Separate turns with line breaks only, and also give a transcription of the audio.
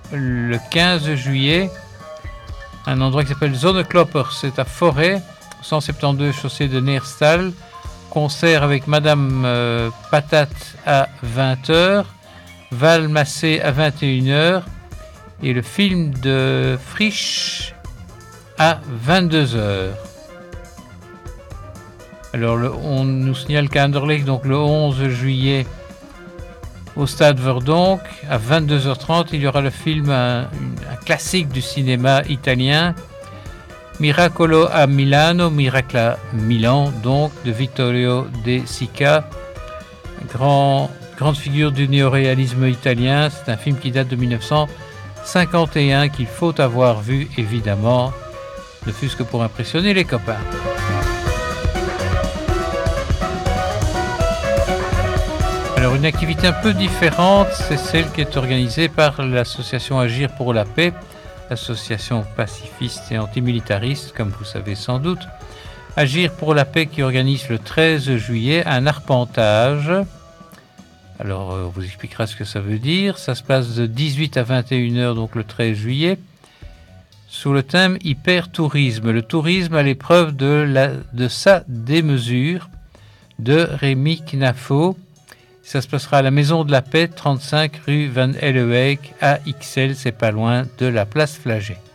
le 15 juillet, un endroit qui s'appelle Zonneklopper, c'est à Forêt, 172 chaussée de Neerstal. Concert avec Madame Patate à 20h, Val Massé à 21h et le film de Frisch à 22h. Alors on nous signale qu'à Anderlecht, donc le 11 juillet, au stade Verdonk, à 22h30, il y aura le film, un classique du cinéma italien, Miracolo a Milano, Miracle à Milan, donc, de Vittorio De Sica, grande figure du néoréalisme italien. C'est un film qui date de 1951, qu'il faut avoir vu, évidemment, ne fût-ce que pour impressionner les copains. Alors, une activité un peu différente, c'est celle qui est organisée par l'association Agir pour la paix, association pacifiste et antimilitariste, comme vous savez sans doute. Agir pour la paix qui organise le 13 juillet un arpentage. Alors, on vous expliquera ce que ça veut dire. Ça se passe de 18 à 21h, donc le 13 juillet, sous le thème hyper-tourisme. Le tourisme à l'épreuve de sa démesure, de Rémi Knafo. Ça se passera à la Maison de la Paix, 35 rue Van Helleweg, à Ixelles, c'est pas loin de la place Flagey.